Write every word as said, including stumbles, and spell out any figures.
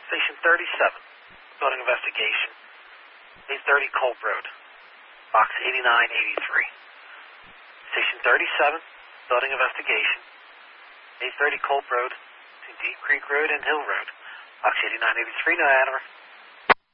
Station thirty-seven, building investigation. eight thirty Culp Road, box eighty-nine eighty-three. Station thirty-seven, building investigation. eight thirty Culp Road, between Deep Creek Road and Hill Road, box eighty-nine eighty-three, no Hanover.